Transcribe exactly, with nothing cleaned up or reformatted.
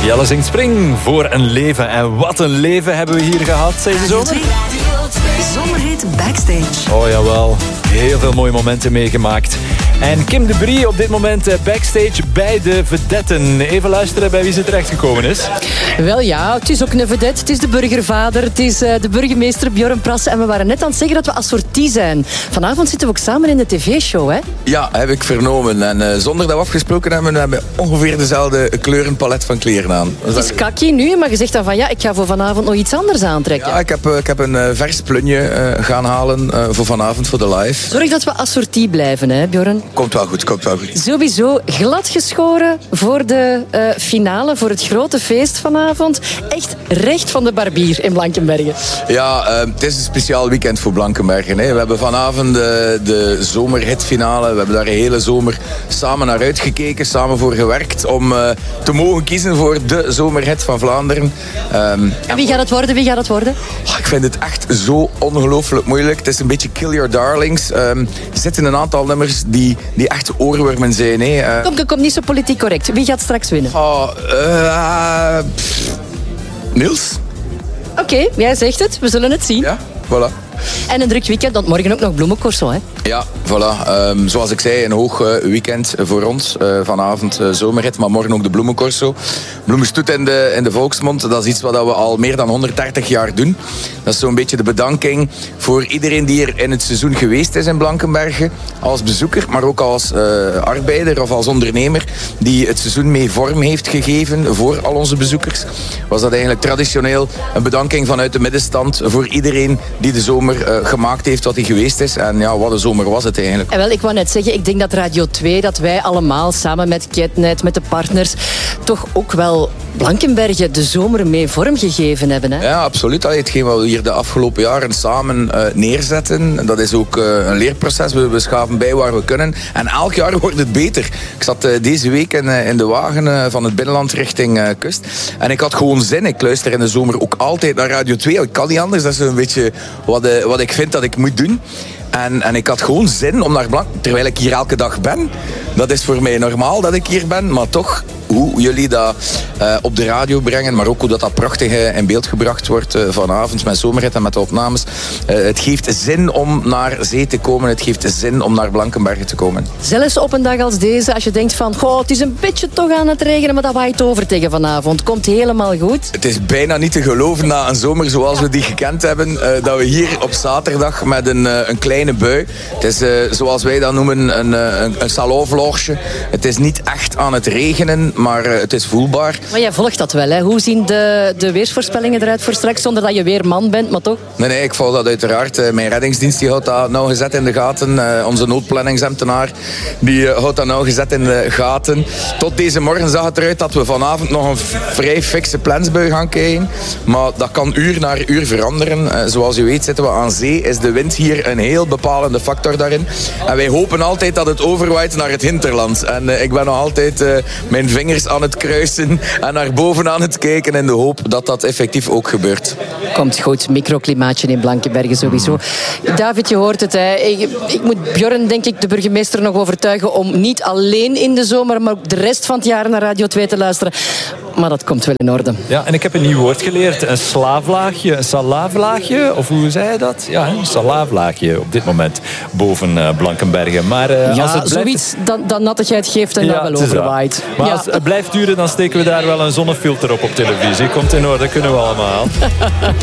Jelle zingt Spring voor een leven. En wat een leven hebben we hier gehad deze zomer. Zomerhit Backstage. Oh jawel, heel veel mooie momenten meegemaakt. En Kim de Brie op dit moment backstage bij de vedetten. Even luisteren bij wie ze terechtgekomen is. Wel ja, het is ook een vedette. Het is de burgervader. Het is uh, de burgemeester Björn Prassen. En we waren net aan het zeggen dat we assortie zijn. Vanavond zitten we ook samen in de tv-show, hè? Ja, heb ik vernomen. En uh, zonder dat we afgesproken hebben, we hebben ongeveer dezelfde kleurenpalet van kleren aan. Het is kakkie nu, maar je zegt dan van ja, ik ga voor vanavond nog iets anders aantrekken. Ja, ik heb, uh, ik heb een uh, vers plunje uh, gaan halen uh, voor vanavond, voor de live. Zorg dat we assortie blijven, hè, Björn? Komt wel goed, komt wel goed. Sowieso glad geschoren voor de uh, finale, voor het grote feest vanavond. Echt recht van de barbier in Blankenbergen. Ja, uh, het is een speciaal weekend voor Blankenbergen. Hè. We hebben vanavond de, de zomerhitfinale. We hebben daar een hele zomer samen naar uitgekeken, samen voor gewerkt om uh, te mogen kiezen voor de zomerhit van Vlaanderen. Um, en wie gaat het worden? Wie gaat het worden? Oh, ik vind het echt zo ongelooflijk moeilijk. Het is een beetje kill your darlings. Um, er zitten een aantal nummers die, die echt oorwormen zijn. Hè. Uh, kom, kom, kom, niet zo politiek correct. Wie gaat straks winnen? Oh, uh, pff, Niels? Oké, okay, jij zegt het. We zullen het zien. Ja, voilà. En een druk weekend, want morgen ook nog bloemencorso, hè? Ja, voilà. Um, zoals ik zei, een hoog uh, weekend voor ons. Uh, vanavond uh, zomerrit, maar morgen ook de bloemencorso. Bloemenstoet in de, in de volksmond, dat is iets wat we al meer dan honderddertig jaar doen. Dat is zo'n beetje de bedanking voor iedereen die er in het seizoen geweest is in Blankenbergen. Als bezoeker, maar ook als uh, arbeider of als ondernemer die het seizoen mee vorm heeft gegeven voor al onze bezoekers. Was dat eigenlijk traditioneel een bedanking vanuit de middenstand voor iedereen die de zomer Uh, gemaakt heeft wat hij geweest is. En ja, wat een zomer was het eigenlijk. En wel, ik wou net zeggen, ik denk dat Radio twee, dat wij allemaal samen met Ketnet, met de partners, toch ook wel Blankenbergen de zomer mee vormgegeven hebben. Hè? Ja, absoluut. Allee, hetgeen wat we hier de afgelopen jaren samen uh, neerzetten, dat is ook uh, een leerproces. We, we schaven bij waar we kunnen. En elk jaar wordt het beter. Ik zat uh, deze week in, uh, in de wagen uh, van het binnenland richting uh, kust. En ik had gewoon zin. Ik luister in de zomer ook altijd naar Radio twee. Ik kan niet anders. Dat is een beetje wat, uh, wat ik vind dat ik moet doen. En, en ik had gewoon zin om naar Blank... Terwijl ik hier elke dag ben. Dat is voor mij normaal dat ik hier ben. Maar toch, hoe jullie dat uh, op de radio brengen... maar ook hoe dat, dat prachtig uh, in beeld gebracht wordt uh, vanavond... met zomerrit en met de opnames. Uh, het geeft zin om naar zee te komen. Het geeft zin om naar Blankenbergen te komen. Zelfs op een dag als deze, als je denkt van... Goh, het is een beetje toch aan het regenen... maar dat waait over tegen vanavond. Komt helemaal goed. Het is bijna niet te geloven na een zomer zoals we die gekend hebben... Uh, dat we hier op zaterdag met een, uh, een kleine bui... Het is, uh, zoals wij dat noemen, een, een, een salonvlogje. Het is niet echt aan het regenen... maar uh, het is voelbaar. Maar jij volgt dat wel, hè? Hoe zien de, de weersvoorspellingen eruit voor straks... zonder dat je weer man bent, maar toch? Nee, nee, ik volg dat uiteraard. Uh, mijn reddingsdienst die houdt dat nauwgezet in de gaten. Uh, onze noodplanningsambtenaar die uh, houdt dat nauwgezet in de gaten. Tot deze morgen zag het eruit dat we vanavond nog een vrij fikse plensbui gaan krijgen. Maar dat kan uur naar uur veranderen. Uh, zoals u weet zitten we aan zee. Is de wind hier een heel bepalende factor daarin. En wij hopen altijd dat het overwaait naar het hinterland. En uh, ik ben nog altijd uh, mijn vingers aan het kruisen en naar boven aan het kijken in de hoop dat dat effectief ook gebeurt. Komt goed, microklimaatje in Blankenbergen sowieso. David, je hoort het. Hè. Ik, ik moet Björn, denk ik, de burgemeester nog overtuigen om niet alleen in de zomer, maar ook de rest van het jaar naar Radio twee te luisteren. Maar dat komt wel in orde. Ja, en ik heb een nieuw woord geleerd. Een slaaflaagje, een salaaflaagje. Of hoe zei je dat? Ja, een salaaflaagje op dit moment boven uh, Blankenbergen. Maar uh, ja, als het blijft... zoiets dat, dat nattigheid geeft en ja, dat wel overwaait. Maar ja. als het blijft duren, dan steken we daar wel een zonnefilter op op televisie. Komt in orde, kunnen we allemaal.